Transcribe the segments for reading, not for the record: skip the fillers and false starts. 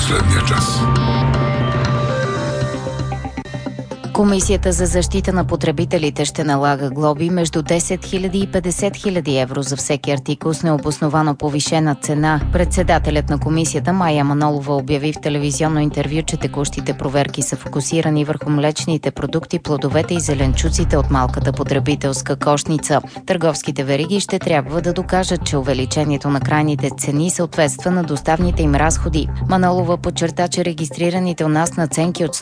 последния час. Комисията за защита на потребителите ще налага глоби между 10 000 и 50 000 евро за всеки артикул с необосновано повишена цена. Председателят на комисията Мая Манолова обяви в телевизионно интервю, че текущите проверки са фокусирани върху млечните продукти, плодовете и зеленчуците от малката потребителска кошница. Търговските вериги ще трябва да докажат, че увеличението на крайните цени съответства на доставните им разходи. Манолова подчерта, че регистрираните у нас надценки от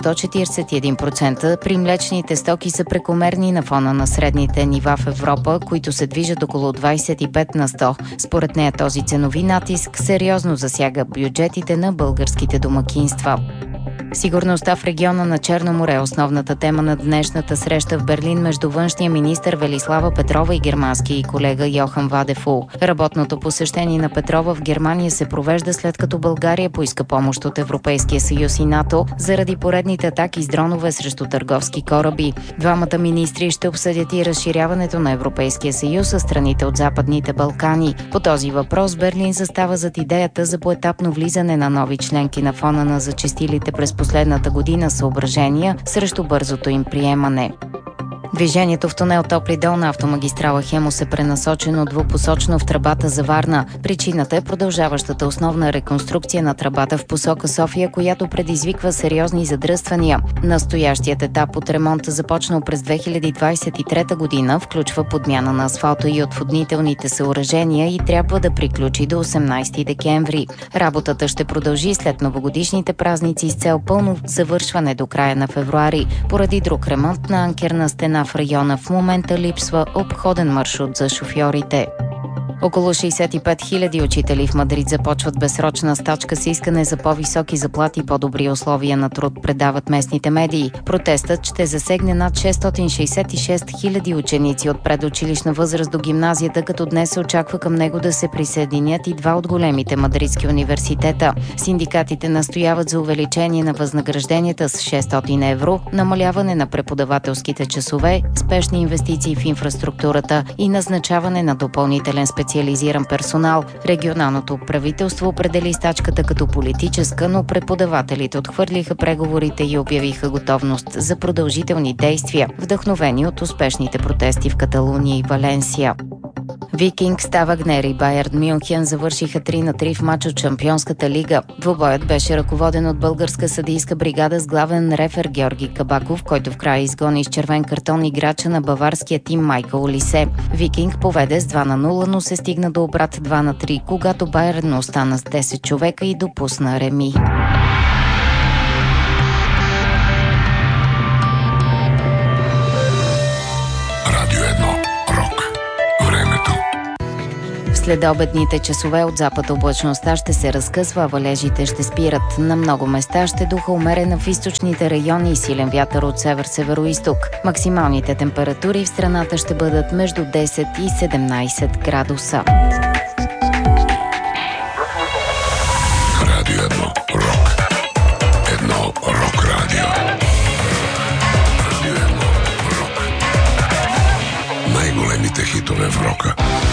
141% при млечните стоки са прекомерни на фона на средните нива в Европа, които се движат около 25 на 100. Според нея този ценови натиск сериозно засяга бюджетите на българските домакинства. Сигурността в региона на Черно море е основната тема на днешната среща в Берлин между външния министър Велислава Петрова и германски колега Йохан Вадефул. Работното посещение на Петрова в Германия се провежда след като България поиска помощ от Европейския съюз и НАТО заради поредните атаки с дронове срещу търговски кораби. Двамата министри ще обсъдят и разширяването на Европейския съюз със страните от Западните Балкани. По този въпрос Берлин застава зад идеята за поетапно влизане на нови членки на фона на зачестилите през последната година съображения срещу бързото им приемане. Движението в тунел Топли дол на автомагистрала Хемус е пренасочено двупосочно в тръбата за Варна. Причината е продължаващата основна реконструкция на тръбата в посока София, която предизвиква сериозни задръствания. Настоящият етап от ремонта, започнал през 2023 година, включва подмяна на асфалта и отводнителните съоръжения и трябва да приключи до 18 декември. Работата ще продължи след новогодишните празници с цел пълно завършване до края на февруари. Поради друг ремонт на анкерна стена в района в момента липсва обходен маршрут за шофьорите. Около 65 000 учители в Мадрид започват безсрочна стачка с искане за по-високи заплати и по-добри условия на труд, предават местните медии. Протестът ще засегне над 666 000 ученици от предучилищна възраст до гимназията, като днес се очаква към него да се присъединят и два от големите мадридски университета. Синдикатите настояват за увеличение на възнагражденията с 600 евро, намаляване на преподавателските часове, спешни инвестиции в инфраструктурата и назначаване на допълнителен специализиран персонал. Регионалното правителство определи стачката като политическа, но преподавателите отхвърлиха преговорите и обявиха готовност за продължителни действия, вдъхновени от успешните протести в Каталуния и Валенсия. Викинг, Ставагнер и Байерн Мюнхен завършиха 3-3 в матч от Шампионската лига. Двубоят беше ръководен от българска съдийска бригада с главен рефер Георги Кабаков, който в края изгони с червен картон играча на баварския тим Майкъл Олисе. Викинг поведе с 2-0, но се стигна до обрат 2-3, когато Байерн остана с 10 човека и допусна реми. Следобедните часове от запад облачността ще се разкъсва, а валежите ще спират. На много места ще духа умерена в източните райони и силен вятър от север-североизток. Максималните температури в страната ще бъдат между 10 и 17 градуса. Радио 1 Рок. Едно рок радио. Радио 1 Рок. Най-големите хитове в рока.